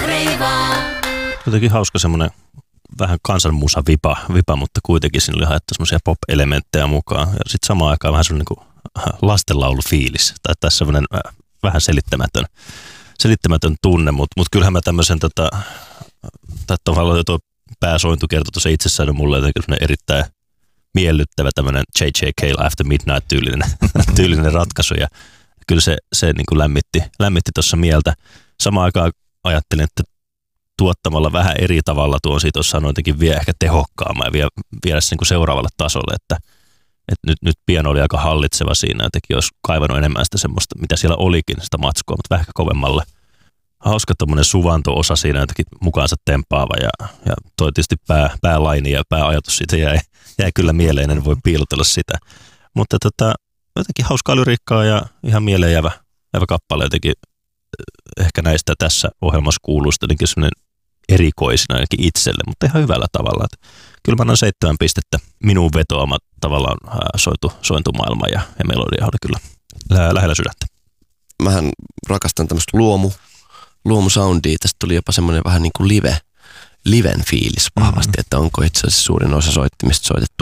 reivaa. Jotenkin hauska semmoinen vähän kansanmusa vipa, mutta kuitenkin siinä oli haettu semmoisia pop-elementtejä mukaan. Ja sitten samaan aikaan vähän semmoinen niin lastenlaulufiilis. Tai tässä semmoinen vähän selittämätön tunne, mutta kyllähän mä tämmöisen tavallaan tuo pääsointu kertoi tuossa itsessään on mulle jotenkin semmoinen erittäin miellyttävä tämmöinen JJK After Midnight tyylinen ratkaisu. Ja kyllä se niin kuin lämmitti tuossa mieltä. Samaan aikaan ajattelin, että tuottamalla vähän eri tavalla tuon siitä olisi saanut jotenkin vielä ehkä tehokkaamman ja viedä se niin kuin seuraavalle tasolle, että nyt piano oli aika hallitseva siinä, jotenkin olisi kaivannut enemmän sitä semmoista, mitä siellä olikin, sitä matskua, mutta vähän kovemmalle. Hauska tommoinen suvanto-osa siinä jotenkin mukaansa tempaava ja toi tietysti päälaini ja pääajatus siitä jäi kyllä mieleen, en voi piilotella sitä. Mutta jotenkin hauskaa lyriikkaa ja ihan mieleen jäävä kappale jotenkin ehkä näistä tässä ohjelmassa kuuluista jotenkin semmoinen erikoisina ainakin itselle, mutta ihan hyvällä tavalla. Että kyllä mä annan 7 pistettä. Minun vetoama tavallaan sointumaailma ja melodia oli kyllä lähellä sydäntä. Mähän rakastan tämmöistä luomusoundia. Tästä tuli jopa semmoinen vähän niin kuin liven fiilis vahvasti, että onko itse asiassa suurin osa soittimista soitettu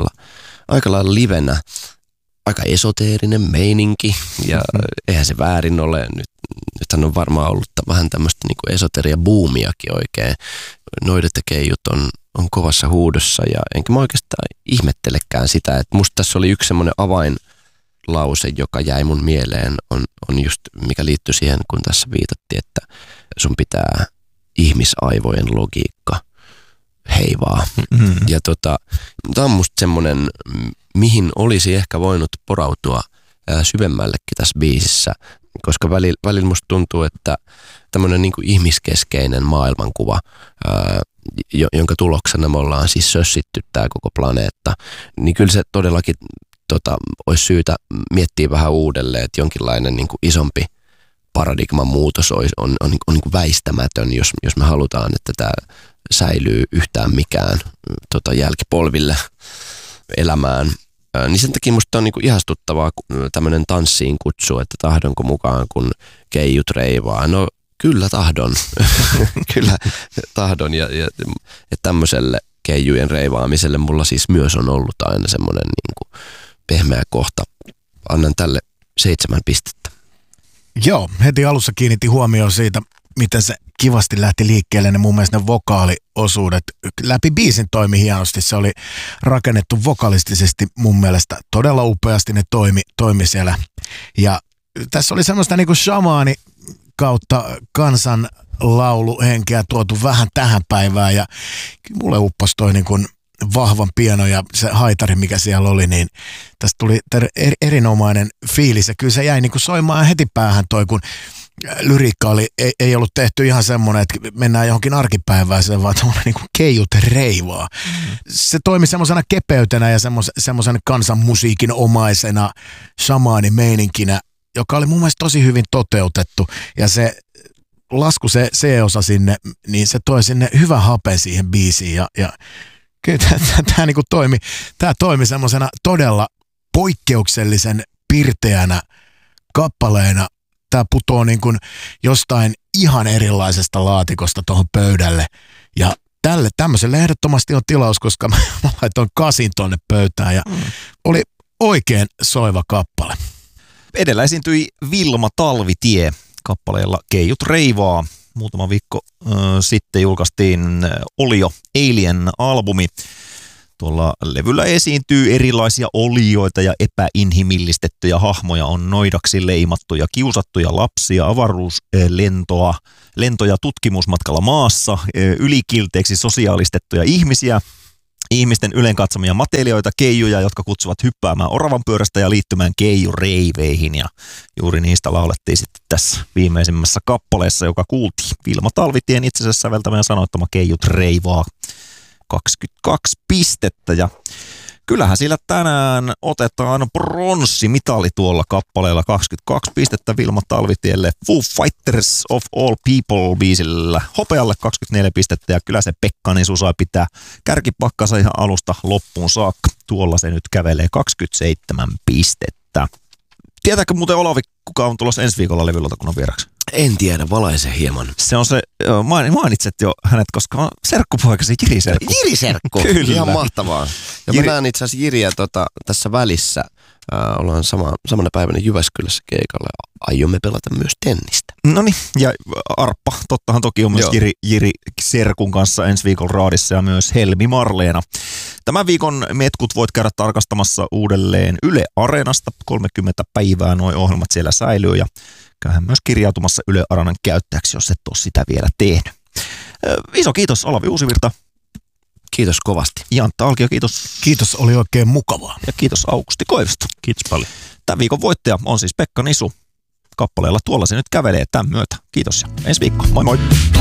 aika lailla livenä. Aika esoteerinen meininki ja eihän se väärin ole. Nythän on varmaan ollut vähän tämmöistä niin kuin esoteria-buumiakin oikein. Noidet ja keijut on kovassa huudossa ja enkä mä oikeastaan ihmettelekään sitä, että musta tässä oli yksi semmoinen avainlause, joka jäi mun mieleen, on just mikä liittyy siihen, kun tässä viitattiin, että sun pitää ihmisaivojen logiikka heivaa. Ja tämä on musta semmoinen, mihin olisi ehkä voinut porautua syvemmällekin tässä biisissä, koska välillä musta tuntuu, että tämmöinen niin kuin ihmiskeskeinen maailmankuva, jonka tuloksena me ollaan siis sössitty tämä koko planeetta, niin kyllä se todellakin olisi syytä miettiä vähän uudelleen, että jonkinlainen niin kuin isompi paradigman muutos on niin kuin väistämätön, jos me halutaan, että tämä säilyy yhtään mikään jälkipolville elämään. Niin sen takia musta on niinku ihastuttavaa tämmöinen tanssiin kutsu, että tahdonko mukaan, kun keijut reivaa. No kyllä tahdon. Kyllä tahdon ja tämmöiselle keijujen reivaamiselle mulla siis myös on ollut aina semmoinen niinku pehmeä kohta. Annan tälle 7 pistettä. Joo, heti alussa kiinnitti huomioon siitä, miten se kivasti lähti liikkeelle, ne mun mielestä ne vokaaliosuudet. Läpi biisin toimi hienosti, se oli rakennettu vokalistisesti mun mielestä todella upeasti, ne toimi siellä. Ja tässä oli semmoista niinku shamaani kautta kansan lauluhenkeä tuotu vähän tähän päivään ja mulle upposi toi niinku vahvan piano ja se haitari, mikä siellä oli, niin tästä tuli erinomainen fiilis ja kyllä se jäi niinku soimaan heti päähän toi, kun lyriikka ei ollut tehty ihan semmoinen, että mennään johonkin arkipäivään, vaan tommoinen niin kuin keijut reivaa. Se toimi semmoisena kepeytenä ja semmoisen kansanmusiikin omaisena shamaanimeninkinä, joka oli mun mielestä tosi hyvin toteutettu. Ja se lasku, se C-osa sinne, niin se toi sinne hyvä hape siihen biisiin. Ja kyllä tämä toimi semmoisena todella poikkeuksellisen pirteänä kappaleena. Tämä putoo niin kuin jostain ihan erilaisesta laatikosta tuohon pöydälle. Ja tämmöiselle ehdottomasti on tilaus, koska mä laitoin 8 tuonne pöytään ja oli oikein soiva kappale. Edellä esiintyi Vilma Talvitie kappaleella Keijut reivaa. Muutama viikko sitten julkaistiin Olio Alien-albumi. Tuolla levyllä esiintyy erilaisia olioita ja epäinhimillistettyjä hahmoja, on noidaksi leimattuja, kiusattuja lapsia, lentoja tutkimusmatkalla maassa, ylikilteeksi sosiaalistettuja ihmisiä, ihmisten ylenkatsomia matelioita, keijuja, jotka kutsuvat hyppäämään oravan pyörästä ja liittymään keijureiveihin. Ja juuri niistä laulettiin sitten tässä viimeisimmässä kappaleessa, joka kuultiin Vilma Talvitien itsensä säveltämä ja sanoittama Keijut reivaa. 22 pistettä ja kyllähän sillä tänään otetaan pronssimitali tuolla kappaleella 22 pistettä Vilma Talvitielle Foo Fighters of All People -biisillä. Hopealle 24 pistettä ja kyllä se Pekka Susa pitää kärkipakkansa ihan alusta loppuun saakka. Tuolla se nyt kävelee 27 pistettä. Tietääkö muuten Olavi, kuka on tulossa ensi viikolla levylautakunnan vieraksi? En tiedä, valaise hieman. Se on se, mainitset jo hänet, koska on serkkupoikasi Jiri Serkku. Jiri Serkku, Kyllä. ihan mahtavaa. Ja mä näen itse asiassa Jiriä tässä välissä. Ollaan samana päivänä Jyväskylässä keikalla. Aiomme pelata myös tennistä. Noniin, ja Arppa, tottahan toki on myös Jiri Serkun kanssa ensi viikolla raadissa ja myös Helmi Marleena. Tämän viikon metkut voit käydä tarkastamassa uudelleen Yle Areenasta. 30 päivää nuo ohjelmat siellä säilyy ja käyhän myös kirjautumassa Yle Areenan käyttäjäksi, jos et ole sitä vielä tehnyt. Iso kiitos Olavi Uusivirta. Kiitos kovasti. Jantta Alkio, kiitos. Kiitos, oli oikein mukavaa. Ja kiitos Aukusti Koivisto. Kiitos paljon. Tämän viikon voittaja on siis Pekka Nisu. Kappaleella Tuolla se nyt kävelee tämän myötä. Kiitos ja ensi viikko. Moi moi.